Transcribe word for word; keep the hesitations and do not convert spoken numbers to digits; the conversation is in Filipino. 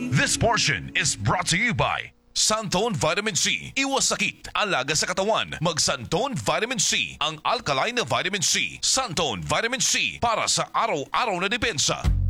This portion is brought to you by Santone Vitamin C. Iwas sakit, alaga sa katawan. Mag Santone Vitamin C. Ang alkaline na vitamin C. Santone Vitamin C para sa araw-araw na depensa.